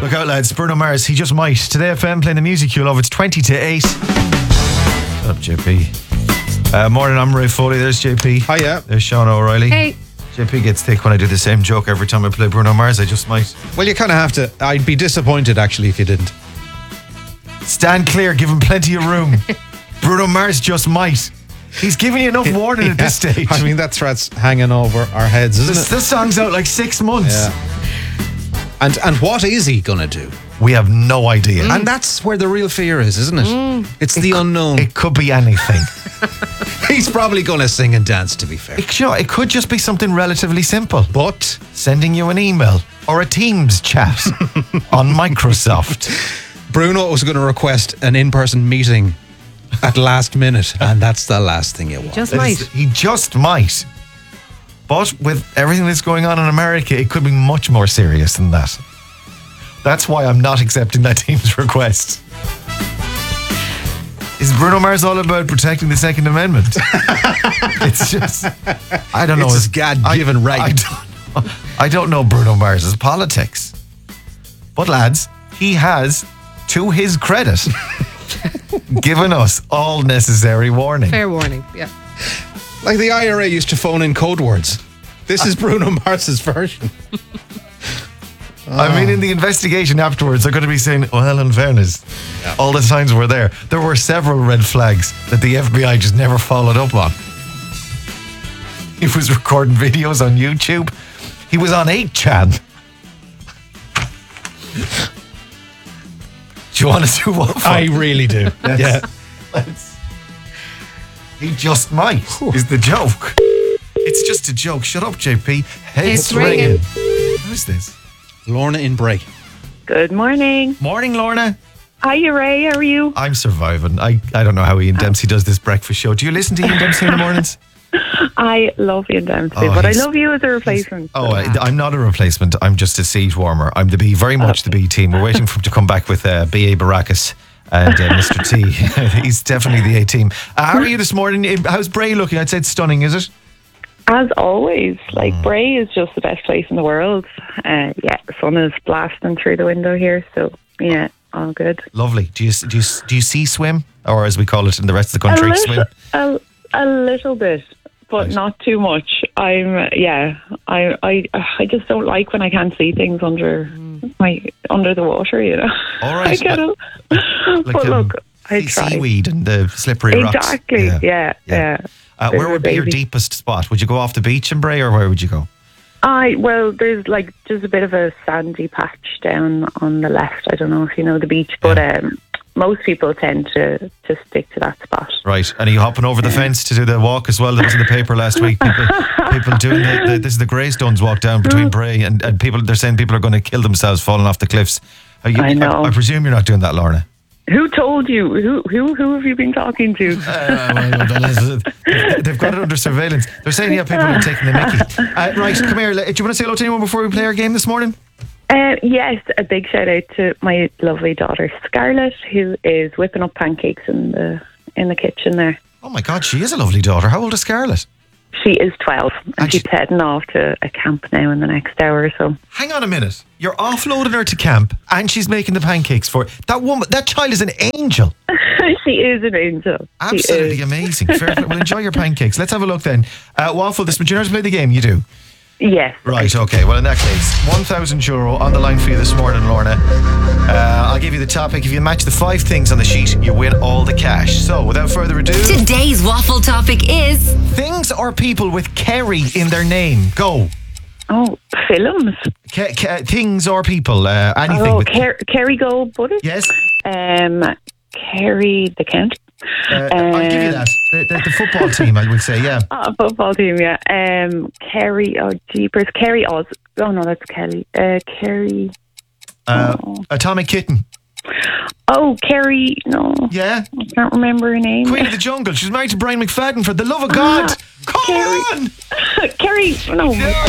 Look out, lads. Bruno Mars, He Just Might. Today FM playing the music you love. It's 20 to 8. Shut up, JP. Morning, I'm Ray Foley. There's JP. Hiya. There's Sean O'Reilly. Hey. JP gets thick when I do the same joke every time I play Bruno Mars. I Just Might. Well, you kind of have to. I'd be disappointed, actually, if you didn't. Stand clear. Give him plenty of room. Bruno Mars Just Might. He's giving you enough warning at this stage. I mean, that threat's hanging over our heads, isn't it? This song's out like 6 months. Yeah. And what is he going to do? We have no idea. And that's where the real fear is, isn't it? It's the unknown. It could be anything. He's probably going to sing and dance, to be fair. It could just be something relatively simple. But sending you an email or a Teams chat on Microsoft. Bruno was going to request an in-person meeting at last minute, and that's the last thing you want. He just might. But with everything that's going on in America, it could be much more serious than that. That's why I'm not accepting that Teams request. Is Bruno Mars all about protecting the Second Amendment? It's just, I don't know. It's his God-given right. I don't know Bruno Mars's politics. But lads, he has, to his credit, given us all necessary warning. Fair warning, yeah. Like the IRA used to phone in code words. This is Bruno Mars's version. I mean, in the investigation afterwards, they're going to be saying, well, in fairness, all the signs were there. There were several red flags that the FBI just never followed up on. He was recording videos on YouTube. He was on 8chan. Do you want to do what? I really do. Yeah. He just might, is the joke. It's just a joke. Shut up, JP. Hey, It's ringing. Who's this? Lorna in Bray. Good morning. Morning, Lorna. Hi, Ray. How are you? I'm surviving. I don't know how Ian Dempsey does this breakfast show. Do you listen to Ian Dempsey in the mornings? I love Ian Dempsey, but I love you as a replacement. I'm not a replacement. I'm just a seat warmer. I'm the B, very much the B team. We're waiting for him to come back with B.A. Baracus and Mr. T. He's definitely the A team. How are you this morning? How's Bray looking? I'd say it's stunning, is it? As always, Bray is just the best place in the world. The sun is blasting through the window here, so yeah, all good. Lovely. Do you see swim, or as we call it in the rest of the country, swim? A little bit, but not too much. I just don't like when I can't see things under the water. You know. All right. I get it. But look, I try. Seaweed and the slippery rocks. Exactly. Yeah. Where would be your deepest spot? Would you go off the beach in Bray, or where would you go? There's just a bit of a sandy patch down on the left. I don't know if you know the beach, but most people tend to stick to that spot. Right. And are you hopping over the fence to do the walk as well? That was in the paper last week. People doing this is the Greystones walk down between Bray and people. They're saying people are going to kill themselves falling off the cliffs. I know. I presume you're not doing that, Lorna. Who told you? Who have you been talking to? They've got it under surveillance. They're saying people are taking the mickey. Right, come here. Do you want to say hello to anyone before we play our game this morning? Yes, a big shout out to my lovely daughter Scarlett, who is whipping up pancakes in the kitchen there. Oh my God, she is a lovely daughter. How old is Scarlett? She is 12, and she's heading off to a camp now in the next hour or so. Hang on a minute. You're offloading her to camp, and she's making the pancakes for that woman. That child is an angel. She is an angel. Absolutely amazing. Fair play. Well, enjoy your pancakes. Let's have a look then. Waffle, do you know how to play the game? You do? Yes. Right, okay. Well, in that case, €1,000 on the line for you this morning, Lorna. I'll give you the topic. If you match the 5 things on the sheet, you win all the cash. So, without further ado... Today's waffle topic is... things or people with Kerry in their name. Go. Oh, films. Things or people. Anything. Oh, Kerry Go Buddy? Yes. Kerry the Kent. I'll give you that. The football team, I would say, yeah. Football team, yeah. Kerry, jeepers. Kerry Oz. Oh, no, that's Kelly. Kerry. Atomic Kitten. Oh, Kerry, no. Yeah? I can't remember her name. Queen of the Jungle. She's married to Brian McFadden, for the love of God. Come on! Kerry, no.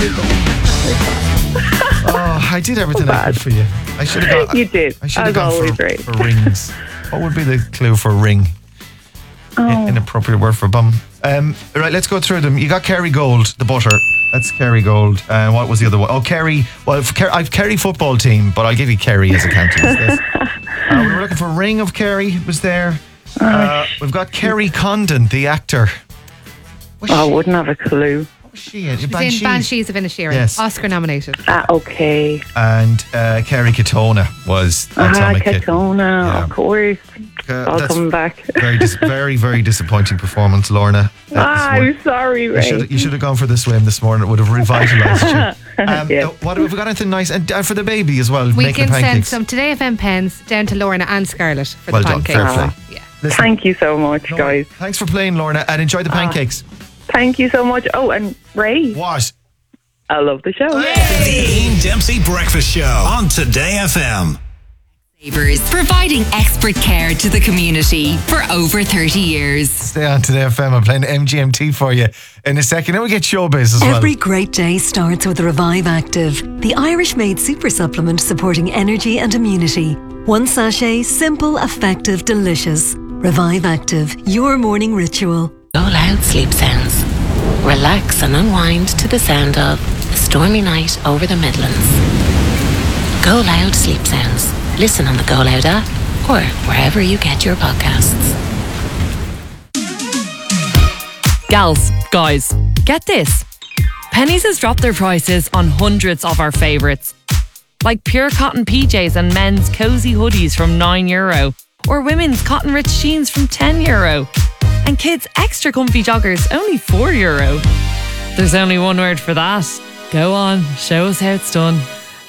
Oh, I did everything I could for you. I should have gone. You did. I should have gone always for rings. What would be the clue for ring? Oh. Inappropriate word for bum. Right, let's go through them. You got Kerry Gold, the butter. That's Kerry Gold. And what was the other one? Oh, Kerry. Well, I've Kerry football team, but I'll give you Kerry as a county. We were looking for Ring of Kerry. Was there? We've got Kerry Condon, the actor. I wouldn't have a clue. What was she in? She's in Banshees of Inisherin. Yes. Oscar nominated. Okay. And Kerry Katona was Atomic Kitten. Katona, Yeah. of course. All that's coming back. very, very disappointing performance, Lorna. I'm sorry, Ray. You should have gone for the swim this morning. It would have revitalised you. Yeah. What have we got? Anything nice? And for the baby as well. We make can the send pancakes. some Today FM pens down to Lorna and Scarlett for Well the done, pancakes. fair play. Yeah. Listen, Thank you so much, guys. Thanks for playing, Lorna, and enjoy the pancakes. Thank you so much. Oh, and Ray, What? I love the show. The Ian Dempsey Breakfast Show on Today FM. Savers, providing expert care to the community for over 30 years. Stay on Today FM. I'm playing MGMT for you in a second. Then we get showbiz as well. Every great day starts with Revive Active, the Irish-made super supplement supporting energy and immunity. One sachet, simple, effective, delicious. Revive Active, your morning ritual. Go Loud Sleep Sounds. Relax and unwind to the sound of A Stormy Night Over the Midlands. Go Loud Sleep Sounds. Listen on the Go Loud app or wherever you get your podcasts. Gals, guys, get this. Penneys has dropped their prices on hundreds of our favourites. Like pure cotton PJs and men's cosy hoodies from €9, or women's cotton rich jeans from €10, and kids' extra comfy joggers only €4. There's only one word for that. Go on, show us how it's done.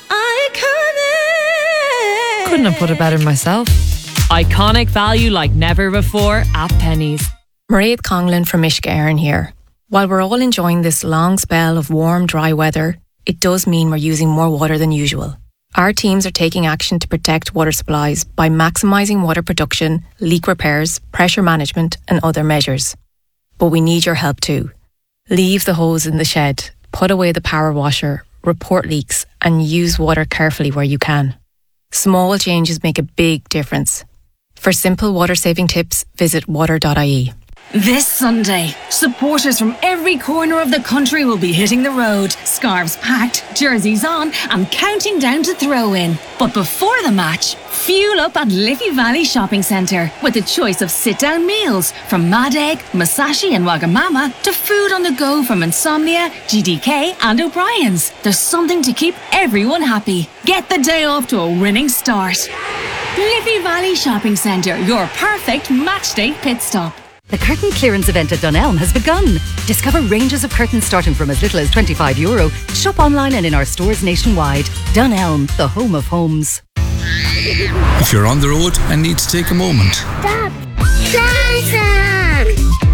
Iconic! Couldn't have put it better myself. Iconic value like never before at Penneys. Mairead Conglin from Uisce Éireann here. While we're all enjoying this long spell of warm, dry weather, it does mean we're using more water than usual. Our teams are taking action to protect water supplies by maximising water production, leak repairs, pressure management and other measures. But we need your help too. Leave the hose in the shed, put away the power washer, report leaks and use water carefully where you can. Small changes make a big difference. For simple water-saving tips, visit water.ie. This Sunday, supporters from every corner of the country will be hitting the road, scarves packed, jerseys on, and counting down to throw in. But before the match, fuel up at Liffey Valley Shopping Centre with a choice of sit-down meals from Mad Egg, Masashi and Wagamama to food on the go from Insomnia, GDK and O'Brien's. There's something to keep everyone happy. Get the day off to a winning start. Liffey Valley Shopping Centre, your perfect match day pit stop. The curtain clearance event at Dunelm has begun. Discover ranges of curtains starting from as little as €25. Shop online and in our stores nationwide. Dunelm, the home of homes. If you're on the road and need to take a moment. Stop. Plaza.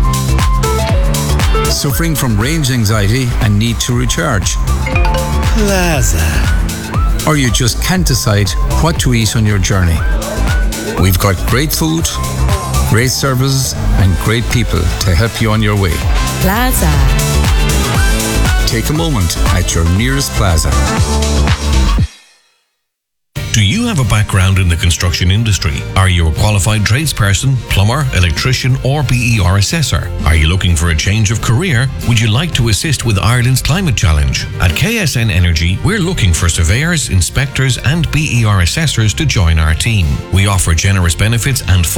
Suffering from range anxiety and need to recharge. Plaza. Or you just can't decide what to eat on your journey. We've got great food, great services and great people to help you on your way. Plaza. Take a moment at your nearest Plaza. Do you have a background in the construction industry? Are you a qualified tradesperson, plumber, electrician or BER assessor? Are you looking for a change of career? Would you like to assist with Ireland's climate challenge? At KSN Energy, we're looking for surveyors, inspectors and BER assessors to join our team. We offer generous benefits and